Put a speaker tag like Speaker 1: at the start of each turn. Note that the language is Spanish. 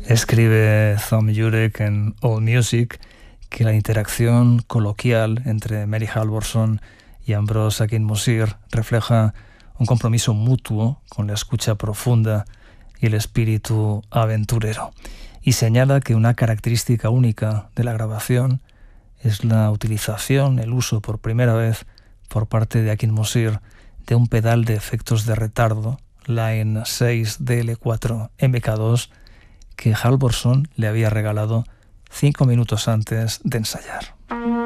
Speaker 1: Escribe Thom Jurek en AllMusic que la interacción coloquial entre Mary Halvorson y Ambroise Akin-Mosir refleja un compromiso mutuo con la escucha profunda y el espíritu aventurero, y señala que una característica única de la grabación es la utilización, el uso por primera vez por parte de Akin-Mosir de un pedal de efectos de retardo, Line 6 DL4 MK2, que Halvorson le había regalado 5 minutos antes de ensayar.